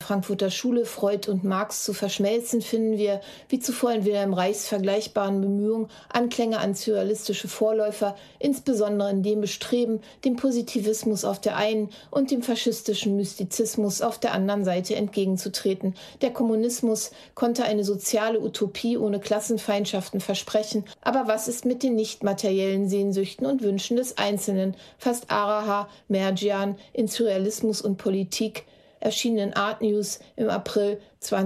Frankfurter Schule, Freud und Marx zu verschmelzen, finden wir, wie zuvor in Wilhelm Reichs vergleichbaren Bemühungen, Anklänge an surrealistische Vorläufer, insbesondere in dem Bestreben, dem Positivismus auf der einen und dem faschistischen Mystizismus auf der anderen Seite entgegenzutreten. Der Kommunismus konnte eine soziale Utopie ohne Klassenfeindschaften versprechen, aber was ist mit den nicht materiellen Sehnsüchten und Wünschen des Einzelnen, fasst Araha Mergian in Surrealismus und Politik, erschienen in Art News im April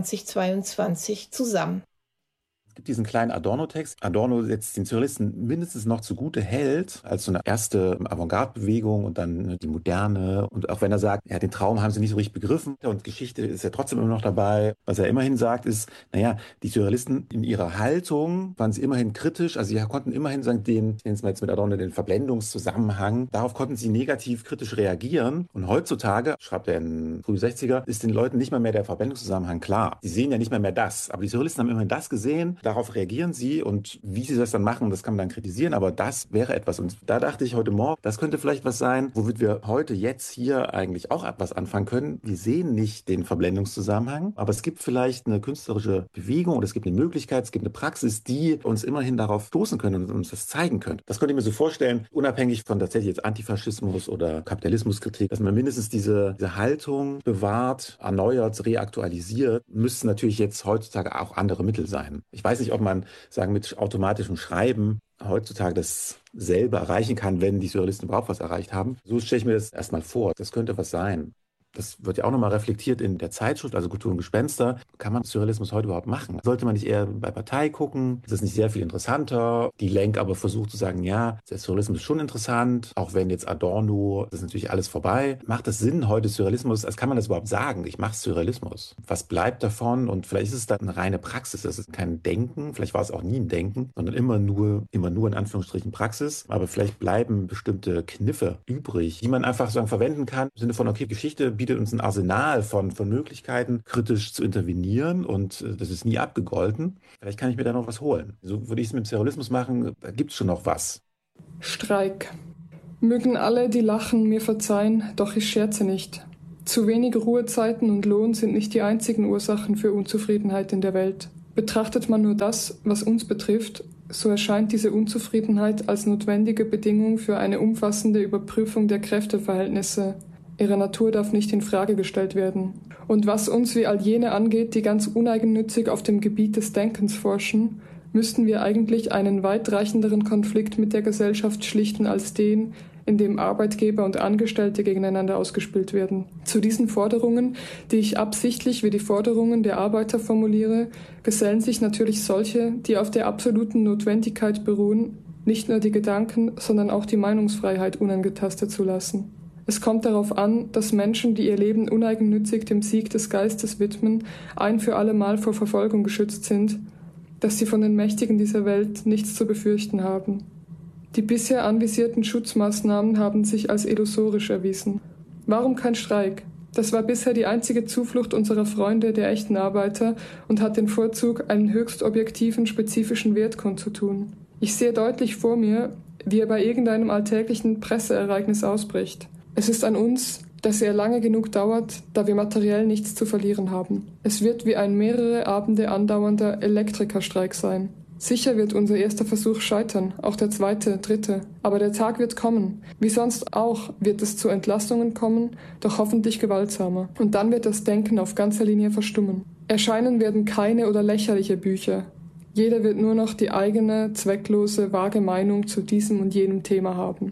2022 zusammen. Es gibt diesen kleinen Adorno-Text. Adorno setzt den Surrealisten mindestens noch zugute hält, als so eine erste Avantgarde-Bewegung und dann die Moderne. Und auch wenn er sagt, ja, den Traum haben sie nicht so richtig begriffen und Geschichte ist ja trotzdem immer noch dabei. Was er immerhin sagt ist, naja, die Surrealisten in ihrer Haltung waren sie immerhin kritisch. Also sie konnten immerhin sagen, ich nenne es mal jetzt mit Adorno den Verblendungszusammenhang. Darauf konnten sie negativ kritisch reagieren. Und heutzutage, schreibt er in frühen 60er, ist den Leuten nicht mehr der Verblendungszusammenhang klar. Sie sehen ja nicht mehr das. Aber die Surrealisten haben immerhin das gesehen. Darauf reagieren sie und wie sie das dann machen, das kann man dann kritisieren, aber das wäre etwas. Und da dachte ich heute Morgen, das könnte vielleicht was sein, womit wir heute jetzt hier eigentlich auch etwas anfangen können. Wir sehen nicht den Verblendungszusammenhang, aber es gibt vielleicht eine künstlerische Bewegung oder es gibt eine Möglichkeit, es gibt eine Praxis, die uns immerhin darauf stoßen können und uns das zeigen können. Das könnte ich mir so vorstellen, unabhängig von tatsächlich jetzt Antifaschismus oder Kapitalismuskritik, dass man mindestens diese Haltung bewahrt, erneuert, reaktualisiert, müssten natürlich jetzt heutzutage auch andere Mittel sein. Ich weiß nicht, ob man sagen mit automatischem Schreiben heutzutage dasselbe erreichen kann, wenn die Surrealisten überhaupt was erreicht haben. So stelle ich mir das erstmal vor. Das könnte was sein. Das wird ja auch nochmal reflektiert in der Zeitschrift, also Kultur und Gespenster. Kann man Surrealismus heute überhaupt machen? Sollte man nicht eher bei Partei gucken? Ist das nicht sehr viel interessanter? Die Lenk aber versucht zu sagen, ja, der Surrealismus ist schon interessant, auch wenn jetzt Adorno, das ist natürlich alles vorbei. Macht das Sinn heute Surrealismus? Also kann man das überhaupt sagen? Ich mache Surrealismus. Was bleibt davon? Und vielleicht ist es dann eine reine Praxis. Das ist kein Denken. Vielleicht war es auch nie ein Denken, sondern immer nur in Anführungsstrichen Praxis. Aber vielleicht bleiben bestimmte Kniffe übrig, die man einfach so verwenden kann. Im Sinne von, okay, Geschichte bietet uns ein Arsenal von Möglichkeiten, kritisch zu intervenieren und das ist nie abgegolten. Vielleicht kann ich mir da noch was holen. So würde ich es mit Surrealismus machen, da gibt es schon noch was. Streik. Mögen alle, die lachen, mir verzeihen, doch ich scherze nicht. Zu wenig Ruhezeiten und Lohn sind nicht die einzigen Ursachen für Unzufriedenheit in der Welt. Betrachtet man nur das, was uns betrifft, so erscheint diese Unzufriedenheit als notwendige Bedingung für eine umfassende Überprüfung der Kräfteverhältnisse. Ihre Natur darf nicht in Frage gestellt werden. Und was uns wie all jene angeht, die ganz uneigennützig auf dem Gebiet des Denkens forschen, müssten wir eigentlich einen weitreichenderen Konflikt mit der Gesellschaft schlichten als den, in dem Arbeitgeber und Angestellte gegeneinander ausgespielt werden. Zu diesen Forderungen, die ich absichtlich wie die Forderungen der Arbeiter formuliere, gesellen sich natürlich solche, die auf der absoluten Notwendigkeit beruhen, nicht nur die Gedanken, sondern auch die Meinungsfreiheit unangetastet zu lassen. Es kommt darauf an, dass Menschen, die ihr Leben uneigennützig dem Sieg des Geistes widmen, ein für alle Mal vor Verfolgung geschützt sind, dass sie von den Mächtigen dieser Welt nichts zu befürchten haben. Die bisher anvisierten Schutzmaßnahmen haben sich als illusorisch erwiesen. Warum kein Streik? Das war bisher die einzige Zuflucht unserer Freunde, der echten Arbeiter, und hat den Vorzug, einen höchst objektiven, spezifischen Wert kundzutun. Ich sehe deutlich vor mir, wie er bei irgendeinem alltäglichen Presseereignis ausbricht. Es ist an uns, dass er lange genug dauert, da wir materiell nichts zu verlieren haben. Es wird wie ein mehrere Abende andauernder Elektrikerstreik sein. Sicher wird unser erster Versuch scheitern, auch der zweite, dritte. Aber der Tag wird kommen. Wie sonst auch wird es zu Entlastungen kommen, doch hoffentlich gewaltsamer. Und dann wird das Denken auf ganzer Linie verstummen. Erscheinen werden keine oder lächerliche Bücher. Jeder wird nur noch die eigene, zwecklose, vage Meinung zu diesem und jenem Thema haben.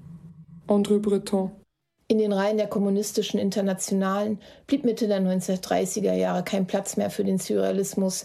André Breton. In den Reihen der kommunistischen Internationalen blieb Mitte der 1930er Jahre kein Platz mehr für den Surrealismus.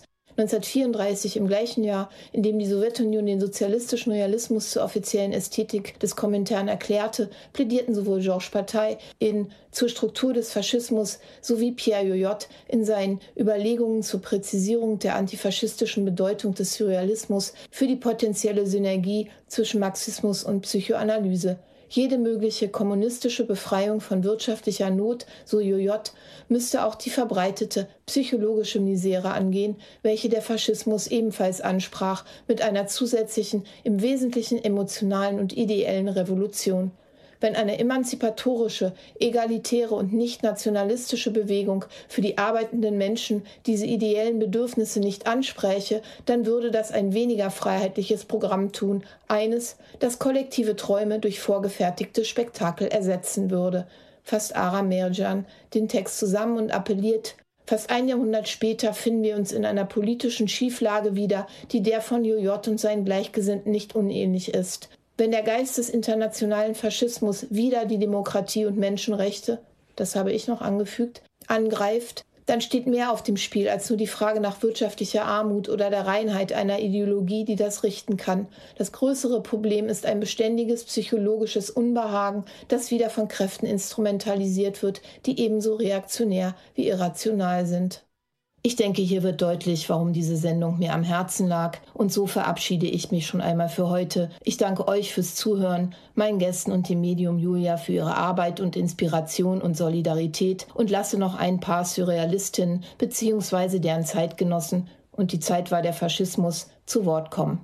1934, im gleichen Jahr, in dem die Sowjetunion den sozialistischen Realismus zur offiziellen Ästhetik des Komintern erklärte, plädierten sowohl Georges Bataille in Zur Struktur des Faschismus sowie Pierre Yoyot in seinen Überlegungen zur Präzisierung der antifaschistischen Bedeutung des Surrealismus für die potenzielle Synergie zwischen Marxismus und Psychoanalyse. Jede mögliche kommunistische Befreiung von wirtschaftlicher Not, so Yoyot, müsste auch die verbreitete psychologische Misere angehen, welche der Faschismus ebenfalls ansprach, mit einer zusätzlichen, im Wesentlichen emotionalen und ideellen Revolution. Wenn eine emanzipatorische, egalitäre und nicht nationalistische Bewegung für die arbeitenden Menschen diese ideellen Bedürfnisse nicht anspräche, dann würde das ein weniger freiheitliches Programm tun, eines, das kollektive Träume durch vorgefertigte Spektakel ersetzen würde. Fasst Ara Mercan den Text zusammen und appelliert: Fast ein Jahrhundert später finden wir uns in einer politischen Schieflage wieder, die der von Joyot und seinen Gleichgesinnten nicht unähnlich ist. Wenn der Geist des internationalen Faschismus wieder die Demokratie und Menschenrechte, das habe ich noch angefügt, angreift, dann steht mehr auf dem Spiel als nur die Frage nach wirtschaftlicher Armut oder der Reinheit einer Ideologie, die das richten kann. Das größere Problem ist ein beständiges psychologisches Unbehagen, das wieder von Kräften instrumentalisiert wird, die ebenso reaktionär wie irrational sind. Ich denke, hier wird deutlich, warum diese Sendung mir am Herzen lag. Und so verabschiede ich mich schon einmal für heute. Ich danke euch fürs Zuhören, meinen Gästen und dem Medium Julia für ihre Arbeit und Inspiration und Solidarität und lasse noch ein paar Surrealistinnen bzw. deren Zeitgenossen, und die Zeit war der Faschismus, zu Wort kommen.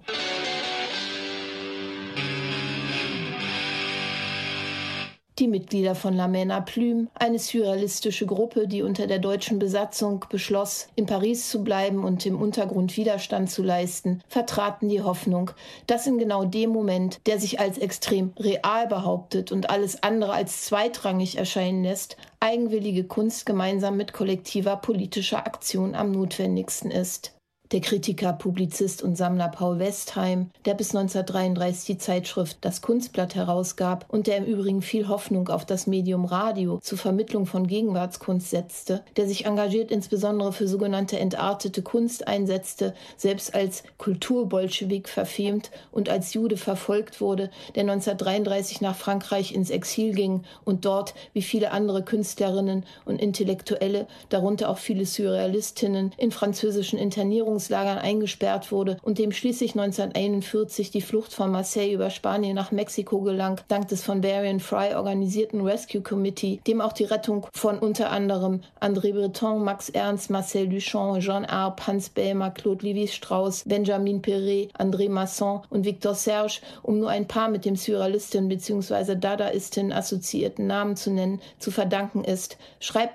Die Mitglieder von La Main à Plume, eine surrealistische Gruppe, die unter der deutschen Besatzung beschloss, in Paris zu bleiben und im Untergrund Widerstand zu leisten, vertraten die Hoffnung, dass in genau dem Moment, der sich als extrem real behauptet und alles andere als zweitrangig erscheinen lässt, eigenwillige Kunst gemeinsam mit kollektiver politischer Aktion am notwendigsten ist. Der Kritiker, Publizist und Sammler Paul Westheim, der bis 1933 die Zeitschrift Das Kunstblatt herausgab und der im Übrigen viel Hoffnung auf das Medium Radio zur Vermittlung von Gegenwartskunst setzte, der sich engagiert insbesondere für sogenannte entartete Kunst einsetzte, selbst als Kulturbolschewik verfemt und als Jude verfolgt wurde, der 1933 nach Frankreich ins Exil ging und dort, wie viele andere Künstlerinnen und Intellektuelle, darunter auch viele Surrealistinnen, in französischen Internierungslagern eingesperrt wurde und dem schließlich 1941 die Flucht von Marseille über Spanien nach Mexiko gelang, dank des von Varian Fry organisierten Rescue Committee, dem auch die Rettung von unter anderem André Breton, Max Ernst, Marcel Duchamp, Jean Arp, Hans Bellmer, Claude Lévi-Strauss, Benjamin Perret, André Masson und Victor Serge, um nur ein paar mit dem Surrealistin bzw. Dadaistin assoziierten Namen zu nennen, zu verdanken ist, schreibt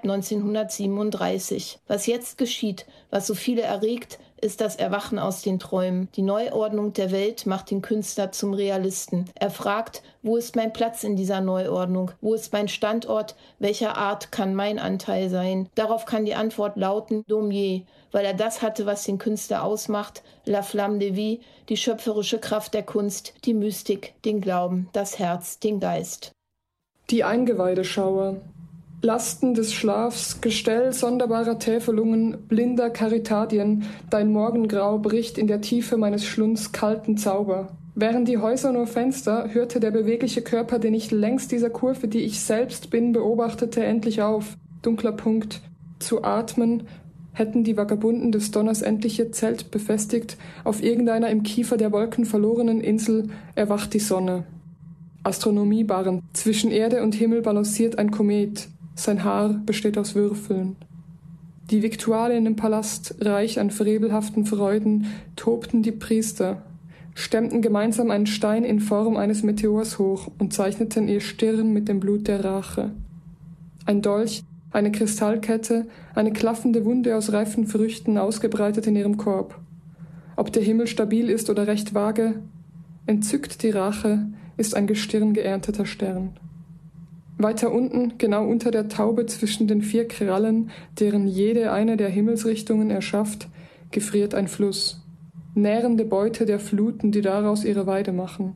1937. Was jetzt geschieht, was so viele erregt, ist das Erwachen aus den Träumen. Die Neuordnung der Welt macht den Künstler zum Realisten. Er fragt, wo ist mein Platz in dieser Neuordnung? Wo ist mein Standort? Welcher Art kann mein Anteil sein? Darauf kann die Antwort lauten, Daumier, weil er das hatte, was den Künstler ausmacht, la flamme de vie, die schöpferische Kraft der Kunst, die Mystik, den Glauben, das Herz, den Geist. Die Eingeweideschauer. Lasten des Schlafs, Gestell sonderbarer Täfelungen, blinder Karitadien, dein Morgengrau bricht in der Tiefe meines Schlunds kalten Zauber. Wären die Häuser nur Fenster, hörte der bewegliche Körper, den ich längs dieser Kurve, die ich selbst bin, beobachtete, endlich auf. Dunkler Punkt. Zu atmen, hätten die Vagabunden des Donners endlich ihr Zelt befestigt, auf irgendeiner im Kiefer der Wolken verlorenen Insel erwacht die Sonne. Astronomiebarren. Zwischen Erde und Himmel balanciert ein Komet. Sein Haar besteht aus Würfeln. Die Viktualien im Palast, reich an frevelhaften Freuden, tobten die Priester, stemmten gemeinsam einen Stein in Form eines Meteors hoch und zeichneten ihr Stirn mit dem Blut der Rache. Ein Dolch, eine Kristallkette, eine klaffende Wunde aus reifen Früchten ausgebreitet in ihrem Korb. Ob der Himmel stabil ist oder recht vage, entzückt die Rache, ist ein Gestirn geernteter Stern. Weiter unten, genau unter der Taube zwischen den 4 Krallen, deren jede eine der Himmelsrichtungen erschafft, gefriert ein Fluss. Nährende Beute der Fluten, die daraus ihre Weide machen.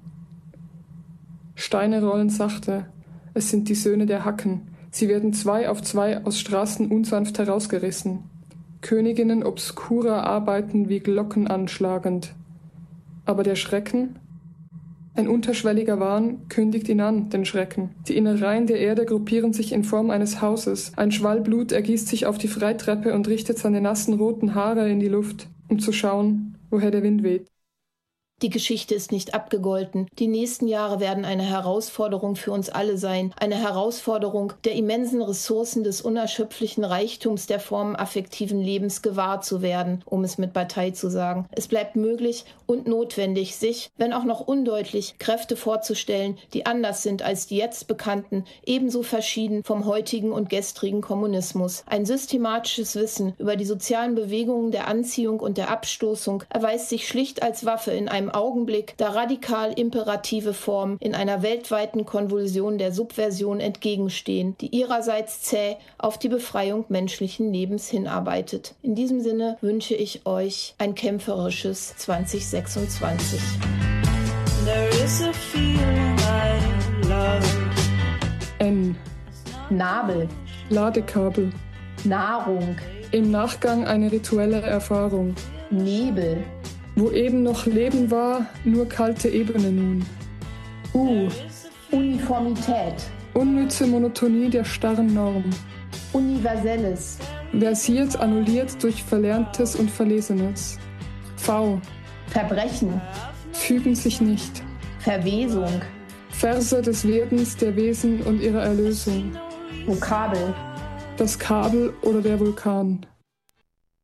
Steine rollen sachte. Es sind die Söhne der Hacken. Sie werden 2 auf 2 aus Straßen unsanft herausgerissen. Königinnen obskurer arbeiten wie Glocken anschlagend. Aber der Schrecken? Ein unterschwelliger Wahn kündigt ihn an, den Schrecken. Die Innereien der Erde gruppieren sich in Form eines Hauses. Ein Schwall Blut ergießt sich auf die Freitreppe und richtet seine nassen roten Haare in die Luft, um zu schauen, woher der Wind weht. Die Geschichte ist nicht abgegolten. Die nächsten Jahre werden eine Herausforderung für uns alle sein. Eine Herausforderung, der immensen Ressourcen des unerschöpflichen Reichtums der Formen affektiven Lebens gewahr zu werden, um es mit Bataille zu sagen. Es bleibt möglich und notwendig, sich, wenn auch noch undeutlich, Kräfte vorzustellen, die anders sind als die jetzt bekannten, ebenso verschieden vom heutigen und gestrigen Kommunismus. Ein systematisches Wissen über die sozialen Bewegungen der Anziehung und der Abstoßung erweist sich schlicht als Waffe in einem Augenblick, da radikal imperative Formen in einer weltweiten Konvulsion der Subversion entgegenstehen, die ihrerseits zäh auf die Befreiung menschlichen Lebens hinarbeitet. In diesem Sinne wünsche ich euch ein kämpferisches 2026. There is a feeling I love. N. Nabel, Ladekabel. Nahrung, Im Nachgang eine rituelle Erfahrung. Nebel, Wo eben noch Leben war, nur kalte Ebene nun. Uniformität, Unnütze Monotonie der starren Norm. Universelles, Versiert, annulliert durch Verlerntes und Verlesenes. V. Verbrechen, Fügen sich nicht. Verwesung, Verse des Werdens der Wesen und ihrer Erlösung. Vokabel, Das Kabel oder der Vulkan.